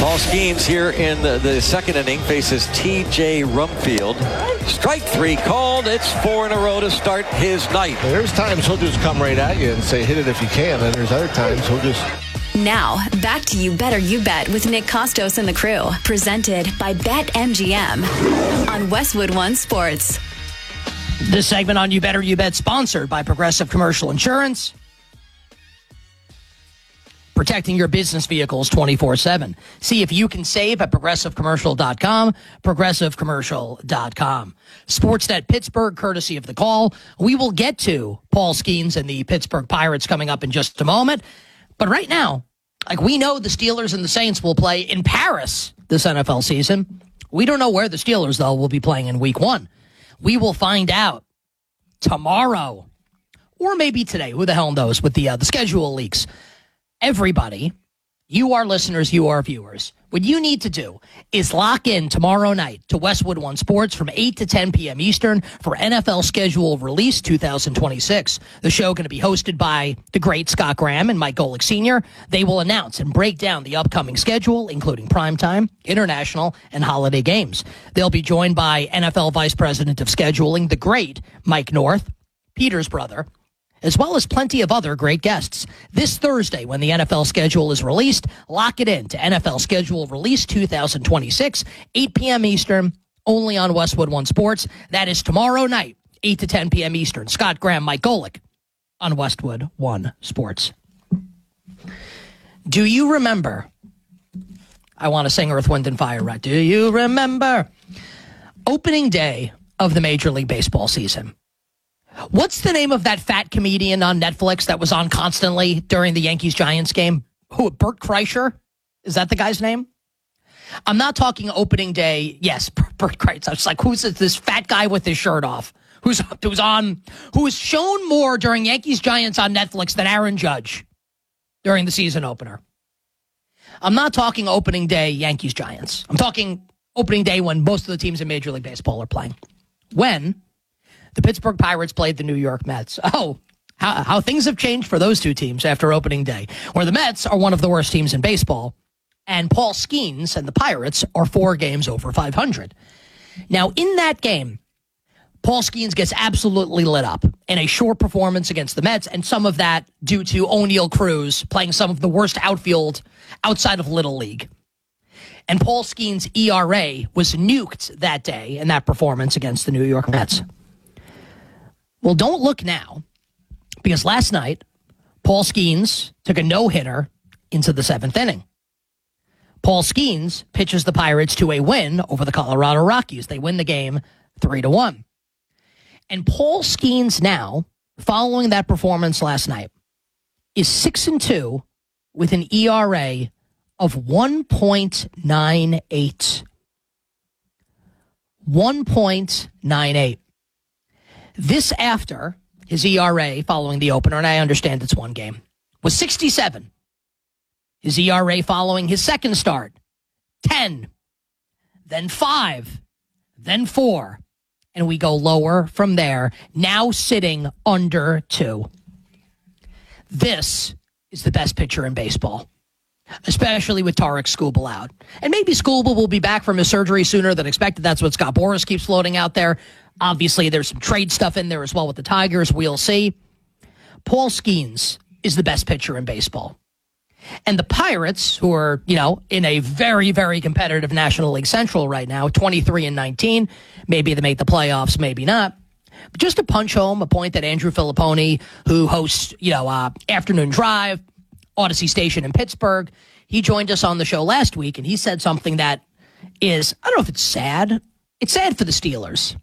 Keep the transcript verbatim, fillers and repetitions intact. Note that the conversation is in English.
Paul Skeens here in the, the second inning faces T J Rumfield. Strike three called. It's four in a row to start his night. There's times he'll just come right at you and say, hit it if you can. And there's other times he'll just... Now, back to You Better You Bet with Nick Costos and the crew. Presented by BetMGM on Westwood One Sports. This segment on You Better You Bet sponsored by Progressive Commercial Insurance. Protecting your business vehicles twenty-four seven. See if you can save at progressive commercial dot com, progressive commercial dot com. Sportsnet Pittsburgh, courtesy of The Call. We will get to Paul Skeens and the Pittsburgh Pirates coming up in just a moment. But right now, like we know the Steelers and the Saints will play in Paris this N F L season. We don't know where the Steelers, though, will be playing in week one. We will find out tomorrow or maybe today. Who the hell knows with the uh, the schedule leaks. Everybody, you are listeners, you are viewers. What you need to do is lock in tomorrow night to Westwood One Sports from eight to ten p.m. Eastern for N F L Schedule Release twenty twenty-six. The show going to be hosted by the great Scott Graham and Mike Golick Senior They will announce and break down the upcoming schedule, including primetime, international, and holiday games. They'll be joined by N F L Vice President of Scheduling, the great Mike North, Peter's brother, as well as plenty of other great guests. This Thursday, when the N F L schedule is released, lock it in to N F L Schedule Release twenty twenty-six, eight p.m. Eastern, only on Westwood One Sports. That is tomorrow night, eight to ten p.m. Eastern. Scott Graham, Mike Golick on Westwood One Sports. Do you remember? I want to sing Earth, Wind, and Fire, right? Do you remember opening day of the Major League Baseball season? What's the name of that fat comedian on Netflix that was on constantly during the Yankees-Giants game? Who, Bert Kreischer? Is that the guy's name? I'm not talking opening day. Yes, Bert Kreischer. I was like, who's this fat guy with his shirt off? Who's who's on? Who was shown more during Yankees-Giants on Netflix than Aaron Judge during the season opener? I'm not talking opening day Yankees-Giants. I'm talking opening day when most of the teams in Major League Baseball are playing. When the Pittsburgh Pirates played the New York Mets. Oh, how, how things have changed for those two teams after opening day, where the Mets are one of the worst teams in baseball, and Paul Skeens and the Pirates are four games over five hundred. Now, in that game, Paul Skeens gets absolutely lit up in a short performance against the Mets, and some of that due to O'Neal Cruz playing some of the worst outfield outside of Little League. And Paul Skeens' E R A was nuked that day in that performance against the New York Mets. Well, don't look now, because last night, Paul Skeens took a no-hitter into the seventh inning. Paul Skeens pitches the Pirates to a win over the Colorado Rockies. They win the game three to one. And Paul Skeens now, following that performance last night, is six and two with an E R A of one point nine eight. one point nine eight. This after his E R A following the opener, and I understand it's one game, was sixty-seven. His E R A following his second start, ten, then five, then four, and we go lower from there, now sitting under two. This is the best pitcher in baseball, especially with Tarik Skubal out. And maybe Skubal will be back from his surgery sooner than expected. That's what Scott Boras keeps floating out there. Obviously, there's some trade stuff in there as well with the Tigers. We'll see. Paul Skeens is the best pitcher in baseball. And the Pirates, who are, you know, in a very, very competitive National League Central right now, twenty-three and nineteen, maybe they make the playoffs, maybe not. But just to punch home a point that Andrew Filipponi, who hosts, you know, uh, Afternoon Drive, Odyssey Station in Pittsburgh, he joined us on the show last week, and he said something that is, I don't know if it's sad. It's sad for the Steelers.